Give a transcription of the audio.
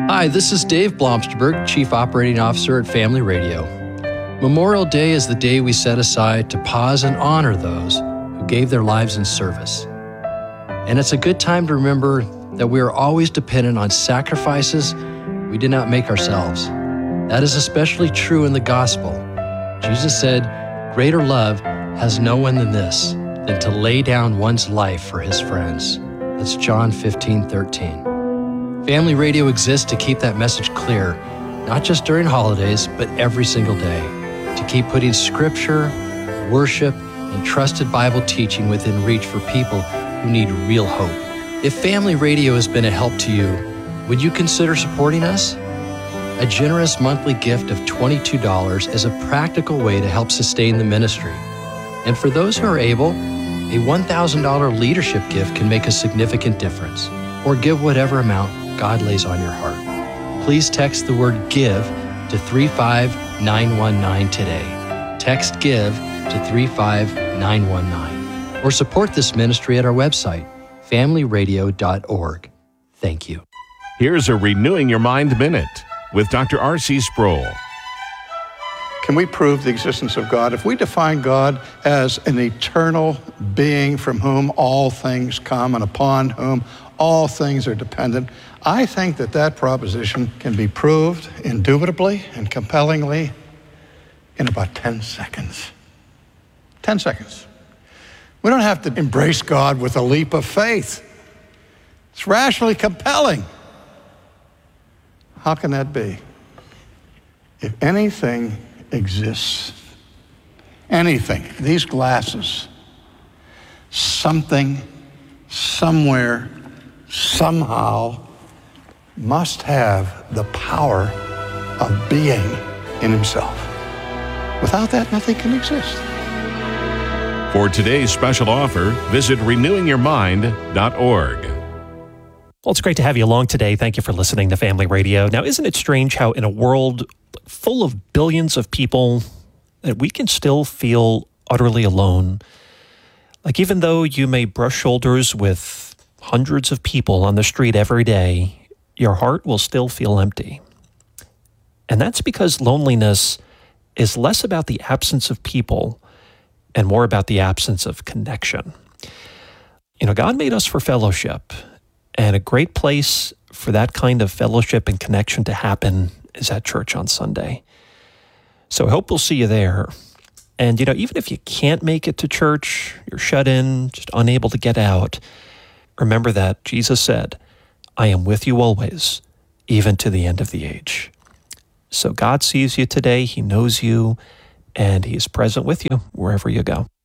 Hi, this is Dave Blomsterberg, Chief Operating Officer at Family Radio. Memorial Day is the day we set aside to pause and honor those who gave their lives in service. And it's a good time to remember that we are always dependent on sacrifices we did not make ourselves. That is especially true in the gospel. Jesus said, "Greater love has no one than this, than to lay down one's life for his friends." That's John 15:13. Family Radio exists to keep that message clear, not just during holidays, but every single day, to keep putting scripture, worship, and trusted Bible teaching within reach for people who need real hope. If Family Radio has been a help to you, would you consider supporting us? A generous monthly gift of $22 is a practical way to help sustain the ministry. And for those who are able, a $1,000 leadership gift can make a significant difference. Or give whatever amount God lays on your heart. Please text the word GIVE to 35919 today. Text GIVE to 35919. Or support this ministry at our website, familyradio.org. Thank you. Here's a Renewing Your Mind Minute with Dr. R.C. Sproul. Can we prove the existence of God? If we define God as an eternal being from whom all things come and upon whom all things are dependent, I think that proposition can be proved indubitably and compellingly in about 10 seconds. 10 seconds. We don't have to embrace God with a leap of faith. It's rationally compelling. How can that be? If anything exists, anything, these glasses, something, somewhere, somehow must have the power of being in himself. Without that, nothing can exist. For today's special offer, visit renewingyourmind.org. Well, it's great to have you along today. Thank you for listening to Family Radio. Now, isn't it strange how in a world full of billions of people that we can still feel utterly alone? Like, even though you may brush shoulders with hundreds of people on the street every day, your heart will still feel empty. And that's because loneliness is less about the absence of people and more about the absence of connection. You know, God made us for fellowship, and a great place for that kind of fellowship and connection to happen is at church on Sunday. So I hope we'll see you there. And, you know, even if you can't make it to church, you're shut in, just unable to get out, remember that Jesus said, "I am with you always, even to the end of the age." So God sees you today, he knows you, and he is present with you wherever you go.